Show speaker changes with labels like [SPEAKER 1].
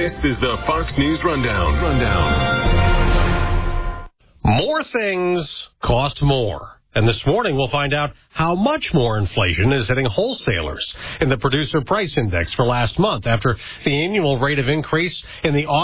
[SPEAKER 1] This is the Fox News Rundown.
[SPEAKER 2] More things cost more. And this morning we'll find out how much more inflation is hitting wholesalers in the Producer Price Index for last month after the annual rate of increase in the